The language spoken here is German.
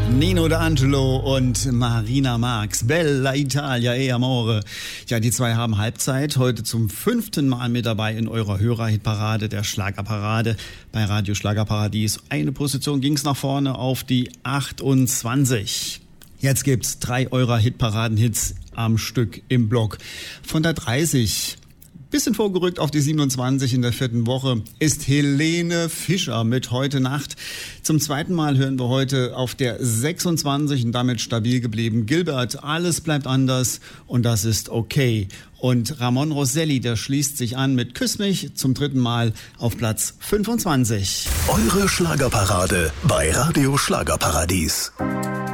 Nino D'Angelo und Marina Marx, Bella Italia e Amore. Ja, die zwei haben Halbzeit, heute zum 5. Mal mit dabei in eurer Hörerhitparade, der Schlagerparade bei Radio Schlagerparadies. Eine Position ging's nach vorne auf die 28. Jetzt gibt's 3 eurer Hitparaden-Hits am Stück im Block. Von der 30 bisschen vorgerückt auf die 27 in der 4. Woche ist Helene Fischer mit Heute Nacht. Zum 2. Mal hören wir heute auf der 26 und damit stabil geblieben Gilbert, Alles bleibt anders und das ist okay. Und Ramon Rosselli, der schließt sich an mit Küss mich zum 3. Mal auf Platz 25. Eure Schlagerparade bei Radio Schlagerparadies.